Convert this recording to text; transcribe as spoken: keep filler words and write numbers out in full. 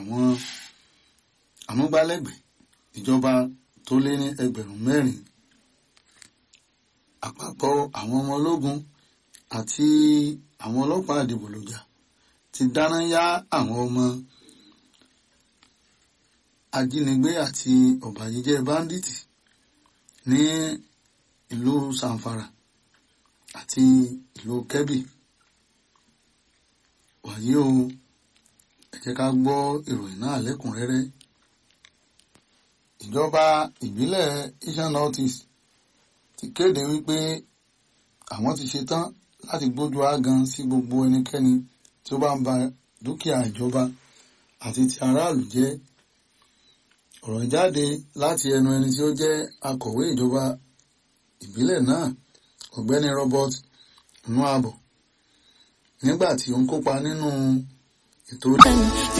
àwọn amúgbálẹ́gbẹ̀ẹ́ ìjọba tó lé ní ẹgbẹ̀rún mẹ́rin. Àpapọ̀ àwọn ọmọ ológun àti àwọn ọlọ́pàá àdìbòlùjà ti dáná yá àwọn ọmọ ajínigbé àti ọ̀bàyéjẹ́ báńdíìtì ní ìlú Zamfara àti ìlú Kebbi. Wàyí o, ẹ jẹ́ ká gbọ́ ìròyìn náà lẹ́kùnrẹ́rẹ́. Ìjọba ìbílẹ̀ Eastern North East ti kéde wípé àwọn ti ṣetán láti gbójú ágan sí gbogbo ẹnikẹ́ni tí ó bá ń ba dúkìá ìjọba àti ti aráàlú jẹ́. Ọ̀rọ̀ jáde láti ẹnu ẹni tí ó jẹ́ akọ̀wé ìjọba ìbílẹ̀ náà, ọ̀gbẹ́ni Robert Nuabo, nígbà tí ó ń kópa nínú ètò